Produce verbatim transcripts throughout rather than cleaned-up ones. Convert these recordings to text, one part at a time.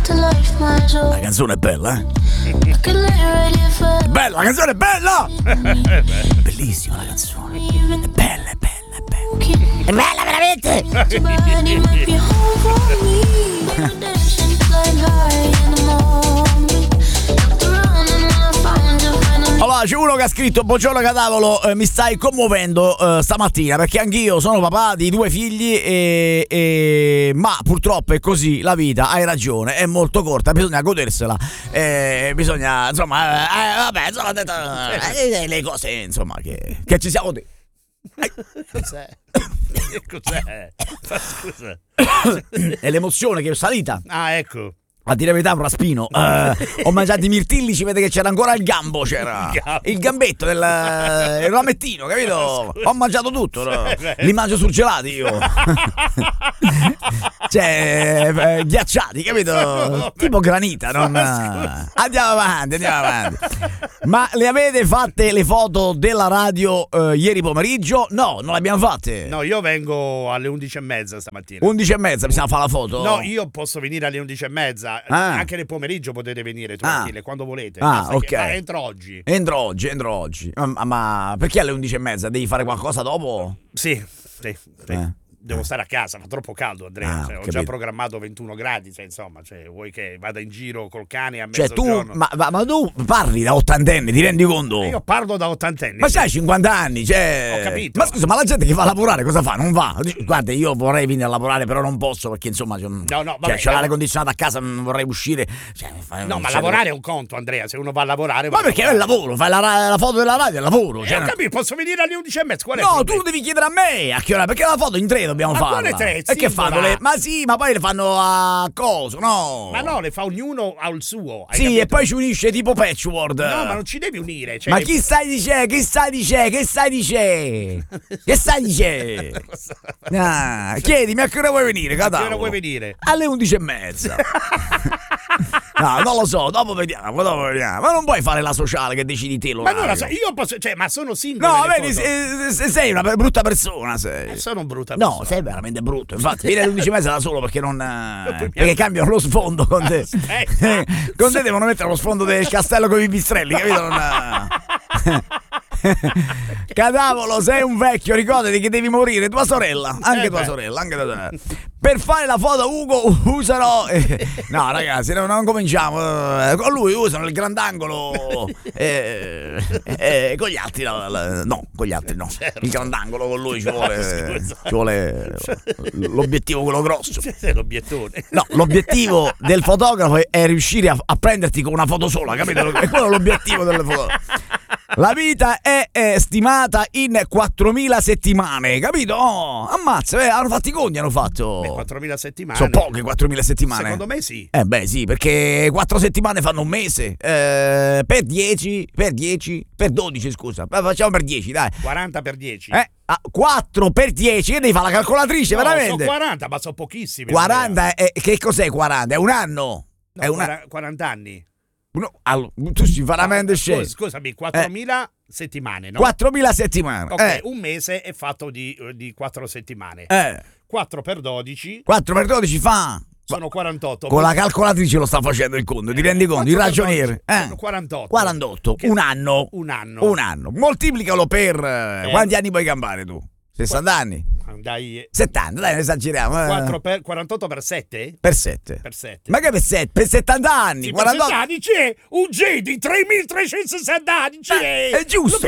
La canzone è bella, eh? Bella, la canzone è bella! Bellissima la canzone. È bella, è bella, è bella. È bella veramente! Allora c'è uno che ha scritto: buongiorno Cadavolo, eh, mi stai commuovendo eh, stamattina perché anch'io sono papà di due figli e, e... ma purtroppo è così la vita, hai ragione, è molto corta, bisogna godersela, eh, bisogna insomma eh, vabbè insomma detto, eh, le cose insomma che, che ci siamo detti. Cos'è? Cos'è? Scusa. È l'emozione che è salita. Ah, ecco. A dire la verità, un raspino. Uh, ho mangiato i mirtilli, ci vede che c'era ancora il gambo, c'era il, gambo. il gambetto del il ramettino, capito? Ho mangiato tutto, no? Li mangio surgelati io. Cioè, eh, ghiacciati, capito? Tipo granita, non... Andiamo avanti, andiamo avanti. Ma le avete fatte le foto della radio uh, ieri pomeriggio? No, non le abbiamo fatte. No, io vengo alle undici e mezza stamattina. undici e mezza, bisogna fare la foto? No, io posso venire alle undici e mezza. Ah. Anche nel pomeriggio potete venire tranquille, ah. quando volete. Ah, ok. Che, ma entro oggi. Entro oggi, entro oggi. Ma, ma perché alle undici e mezza? Devi fare qualcosa dopo? Sì, sì, sì. Eh. Devo stare a casa, fa troppo caldo, Andrea. Ah, cioè, ho capito. già programmato ventuno gradi, cioè, insomma, cioè, vuoi che vada in giro col cane a cioè, mezzogiorno? Tu, ma, ma, ma tu parli da ottantenne, ti rendi conto? Io parlo da ottantenne. Ma c'hai cinquanta anni, cioè... Ho capito. Ma scusa, ma la gente che va a lavorare cosa fa? Non va? Guarda, io vorrei venire a lavorare, però non posso perché, insomma... Cioè, no, no, vabbè, cioè, c'ho no. l'aria condizionata a casa, non vorrei uscire. Cioè, fai, no, ma cioè, lavorare è un conto, Andrea. Se uno va a lavorare... Ma perché è il lavoro? Fai la, la foto della radio, è lavoro. Eh, Cioè, ho capito, posso venire alle undici e mezza. Qual è no, tu devi chiedere a me a che ora, perché la foto in tre dobbiamo ma farla. quale tre? E che fanno? Le... Ma sì, ma poi le fanno a coso, no? Ma no, le fa ognuno al suo. Sì, capito? E poi ci unisce tipo Patchwork. No, ma non ci devi unire. Cioè... Ma chi stai dicendo? Che stai dicendo? Che stai dicendo? Che stai dicendo? Ah, chiedimi a che ora vuoi venire, Cadavolo? A che ora vuoi venire? Alle undici e mezza. No, non lo so, dopo vediamo, dopo vediamo. Ma non puoi fare la sociale che decidi te lo. Ma non la so, io posso, cioè, ma sono singolo. No, vedi, se, se sei una brutta persona, sei. Eh, sono brutta persona. No, sei veramente brutto. Infatti, vieni alle undici e mezza da solo perché non. Perché cambiano lo sfondo con te. Con te devono mettere lo sfondo del castello con i pipistrelli, capito? Non... Cadavolo, sei un vecchio, ricordati che devi morire. Tua sorella, anche eh tua beh. sorella, anche tua sorella. Per fare la foto Ugo usano eh, no ragazzi non, non cominciamo eh, con lui usano il grandangolo eh, eh, con gli altri no, no con gli altri no certo. Il grandangolo con lui ci vuole, ci vuole l'obiettivo quello grosso, l'obiettone. No, l'obiettivo del fotografo è, è riuscire a, a prenderti con una foto sola, capito? È quello l'obiettivo del fotografo. La vita è, è stimata in quattromila settimane, capito? Oh, ammazza, eh, hanno fatto i conti, hanno fatto. Beh, quattromila settimane. Sono poche quattromila settimane. Secondo me sì. Eh beh sì, perché quattro settimane fanno un mese. Eh, per dieci, per dieci, per dodici, scusa. Facciamo per dieci, dai. quaranta per dieci. Eh, ah, quattro per dieci, che devi fare la calcolatrice, no, veramente? Sono quaranta, ma sono pochissimi. quaranta, è, che cos'è quaranta? È un anno? No, è una... quaranta anni. No, allora, tu sei veramente scemo. Scusami, quattromila eh. settimane, no? quattromila settimane. Ok, eh. un mese è fatto di, di quattro settimane. Eh. quattro per dodici. quattro per dodici fa... Sono quarantotto. Con la calcolatrice lo sta facendo il conto, ti rendi conto? Il ragioniere. Eh. quarantotto. quarantotto. Un anno. Un anno. Un anno. Moltiplicalo per... Eh. Quanti anni puoi campare tu? sessanta anni? Dai, settanta, dai, ne esageriamo. Eh. quattro per, quarantotto per sette? Per sette. Per sette. Ma che per sette? Per settanta anni. Sì, quarantotto... per settanta anni c'è un G di tremilatrecentosessanta anni. C'è. È giusto.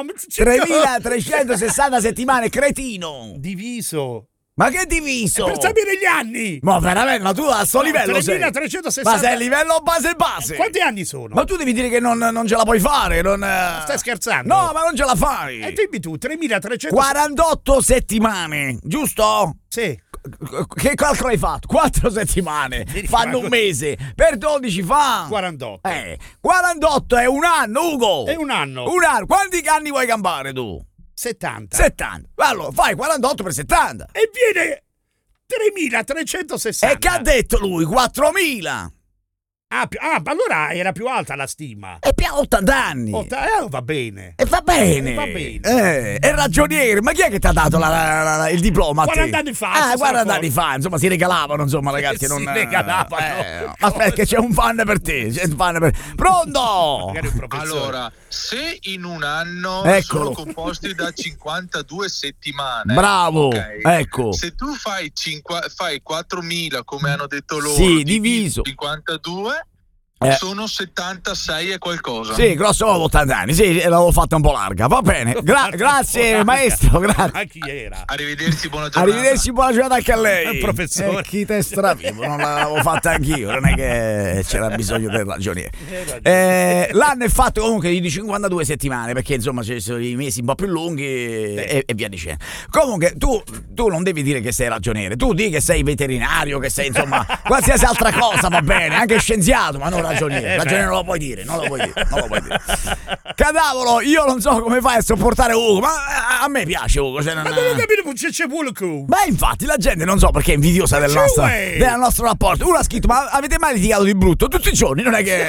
tremilatrecentosessanta settimane, cretino. Diviso. Ma che diviso? Per sapere gli anni. Ma veramente, ma tu a sto no, livello sei. tremilatrecentosessanta. Ma sei a livello base base. Quanti anni sono? Ma tu devi dire che non, non ce la puoi fare, non... Stai scherzando? No, ma non ce la fai. E dimmi tu, tremilatrecento... quarantotto settimane, giusto? Sì. Che calcolo hai fatto? quattro settimane fanno un mese. Per dodici fa quarantotto. Eh, quarantotto è un anno, Ugo. È un anno. Un anno. Quanti anni vuoi campare tu? settanta. settanta. Allora, fai quarantotto per settanta. E viene tremilatrecentosessanta. E che ha detto lui? quattromila. Ah, più, ah, allora era più alta la stima. E coppia ha ottanta anni. Otta- eh, va bene. E va bene. Eh, va bene. Eh, è ragioniere, ma chi è che ti ha dato la, la, la, la, il diploma? quaranta anni fa. Ah, quaranta anni fa, insomma, si regalavano, insomma, ragazzi. Si non, regalavano. Eh, ma aspetta, che c'è un fan per te. C'è un fan per... Pronto? Allora, se in un anno Eccolo. sono composti da cinquantadue settimane. Bravo, okay? ecco. Se tu fai, cinqu- fai quattromila, come hanno detto loro, sì, diviso cinquantadue, eh. sono settantasei e qualcosa. Sì, grosso modo ottanta anni. Sì, l'avevo fatta un po' larga. Va bene. Gra- grazie, maestro. Grazie. Ma chi era? Arrivederci, buona giornata. Arrivederci, buona giornata anche a lei. Il professore. Eh, chi te stravivo, non l'avevo fatta anch'io. Non è che c'era bisogno del ragioniere. Eh, l'anno è fatto comunque di cinquantadue settimane, perché insomma ci sono i mesi un po' più lunghi e, e via dicendo. Comunque tu, tu non devi dire che sei ragioniere, tu di che sei veterinario, che sei insomma qualsiasi altra cosa va bene, anche scienziato, ma non ragioniere. Ragioniere non lo puoi dire, non lo puoi dire, non lo puoi dire. Cadavolo, io non so come fai a sopportare Ugo, ma a me piace Ugo. Cioè non... Ma non ho capito, c'è, c'è vuole Ugo. Ma infatti la gente non so perché è invidiosa del nostro, del nostro rapporto. Uno ha scritto: ma avete mai litigato di brutto? Tutti i giorni, non è che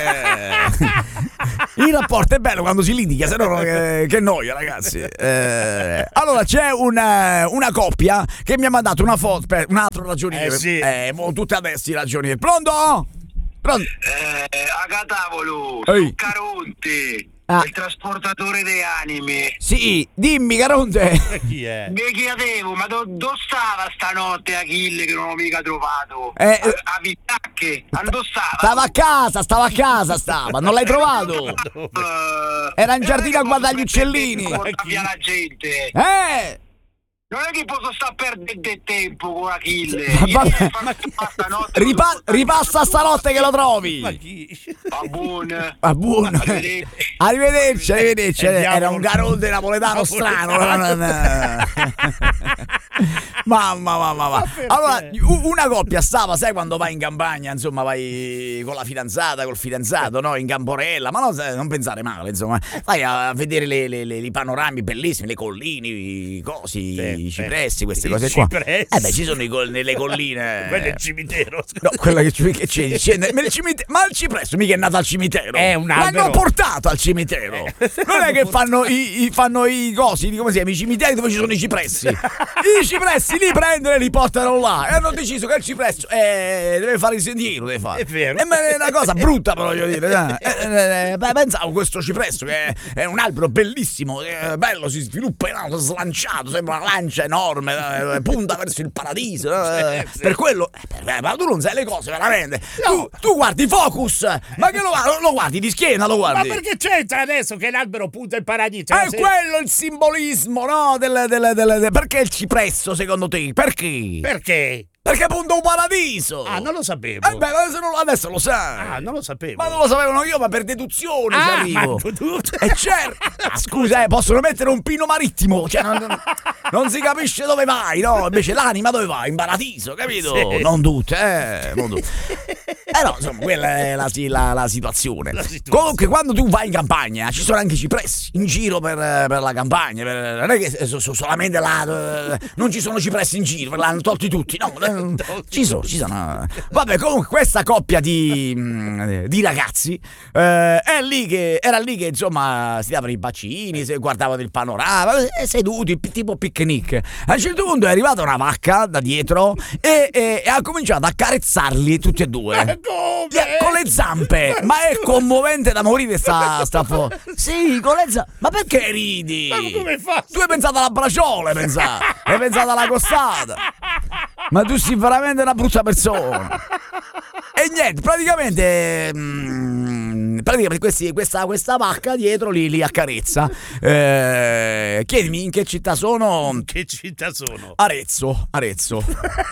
il rapporto è bello quando si litiga, se no che, che noia, ragazzi. Eh, allora c'è una, una coppia che mi ha mandato una foto per un altro ragioniere. Eh sì. Eh, mo tutti adesso i ragionieri. Pronto? Pronto? Eh, a Catavolo, Ehi. Caronte, Ah. il trasportatore delle anime. Sì, dimmi Caronte. E chi è? Mi chiedevo, ma dove do stava stanotte Achille che non l'ho mica trovato? Eh, a, a Villacche, dove stava? Stava a casa, stava a casa, stava. Non l'hai trovato? Eh, Era in giardino a non è che guardare gli posso mettere uccellini. in porta via la gente. Eh! Non è che posso stare perdendo del tempo con Achille. Ma Ieri vabbè, ho fatto ma- stanotte, Ripa- non so ripassa stanotte che lo Ma trovi. chi? Va buono. Ah, buono. Arrivederci. Arrivederci, arrivederci. Andiamo. Era un Caronte napoletano strano. Mamma, mamma, mamma. Allora, u- una coppia stava, sai quando vai in campagna, insomma, vai con la fidanzata, col fidanzato, no? In Camporella, ma no, sai, non pensare male, insomma. Vai a vedere le, le, le, i panorami bellissimi, le colline, i cosi, Sì, i sì. cipressi, queste I cose qua. cipressi. Eh beh, ci sono i col- nelle colline. Quello è il cimitero. No, quella che, ci- che c'è, c'è nel cimitero, ma il cipresso mica è nato al cimitero. È un albero. L'hanno portato al cimitero. Non è che fanno i, i- fanno i cosi, come si chiama, i cimiteri dove ci sono i cipressi. I cipressi li prendono e li portano là. E hanno deciso che il cipresso eh, deve fare il sentiero, deve fare. È vero. E ma è una cosa brutta, però voglio dire. Eh, eh, eh, beh, pensavo questo cipresso che è, è un albero bellissimo, è bello, si sviluppa in alto, slanciato, sembra una lancia enorme, eh, punta verso il paradiso. eh, Sì, sì. Per quello, eh, per- ma tu non sai le cose veramente. Tu, tu guardi Focus, ma che lo, lo guardi di schiena, lo Ma guardi. perché c'entra adesso che l'albero punta il paradiso? È Se- quello il simbolismo, no? Del, del, del, del- perché il cipresso, secondo te? Perché? Perché? Perché punta un paradiso. Ah, non lo sapevo. Eh beh, ma se non- adesso lo sai. Ah, non lo sapevo. Ma non lo sapevano io, ma per deduzione ci Ah, arrivo. ma tu- E certo. Ah, scusa, eh, possono mettere un pino marittimo. Cioè, non, non si capisce dove vai, no? Invece l'anima dove va? In paradiso, capito? Sì. Non tutte, eh. Non tutte. Eh no, insomma, quella è la, si- la- la situazione. La situazione. Comunque, quando tu vai in campagna, ci sono anche i cipressi in giro per, per la campagna. per- non è che so- so- solamente là, eh, non ci sono cipressi in giro, l'hanno tolti tutti. No, eh, ci sono, ci sono. Vabbè, comunque, questa coppia di, mh, di ragazzi eh, è lì che, era lì che, insomma, si davano i bacini, si guardavano il panorama, eh, seduti, pi- tipo picnic. A un certo punto è arrivata una vacca da dietro e, e- e ha cominciato a carezzarli tutti e due. Come? Cioè, con le zampe, ma è commovente da morire sta, sta fo- Sì, con le zampe. Ma perché ridi? Ma come fa? Tu hai pensato alla braciola, hai pensato. Hai pensato alla costata. Ma tu sei veramente una brutta persona. E niente, praticamente mm, praticamente questi, questa, questa vacca dietro li, li accarezza. Eh, chiedimi in che città sono. Che città sono? Arezzo, Arezzo.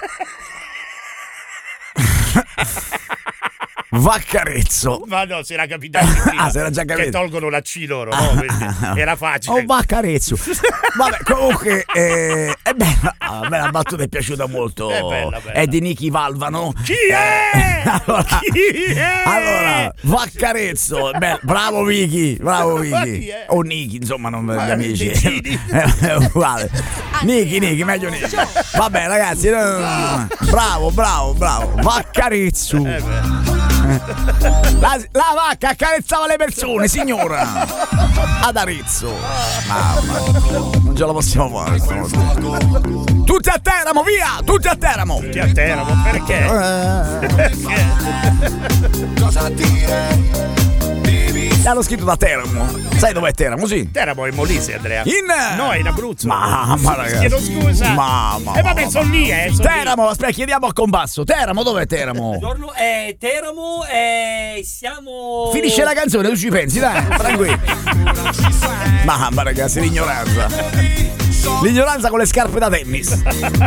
Vaccarezzo. Ma no, si era capito anche prima. Ah, si era già capito. Che tolgono la C loro, no? Quindi era facile. Oh, Vaccarezzo. Vabbè, comunque eh, è bella, a me la battuta è piaciuta molto. È bella, bella. È di Nicky Valvano. Chi è? allora, Chi è? allora, Vaccarezzo. Beh, bravo Vicky, bravo Ma Vicky. chi è? O Nicky, insomma, non Ma gli amici. decidi. È uguale. Nicky, Nicky, meglio Nicky. Vabbè, ragazzi, no, no, no. bravo, bravo, bravo. Vaccarezzo. Eh beh. La, la vacca accarezzava le persone, signora. Ad Arezzo. Mamma, non ce la possiamo fare. Tutti a Teramo, via! Tutti a Teramo! Tutti a Teramo, perché? Eh. Perché? Cosa dire? L'hanno scritto da Teramo. Sai dov'è Teramo, sì? Teramo è in Molise, Andrea. In... No, è in Abruzzo. Mamma, ragazzi. Chiedo scusa. Mamma. E eh, vabbè, sono lì, eh. Son Teramo, lì. aspetta, chiediamo a Combasso. Teramo, dov'è Teramo? Buongiorno, è Teramo e siamo... Finisce la canzone, tu ci pensi, dai, tranquillo. Mamma, ragazzi, l'ignoranza. L'ignoranza con le scarpe da tennis.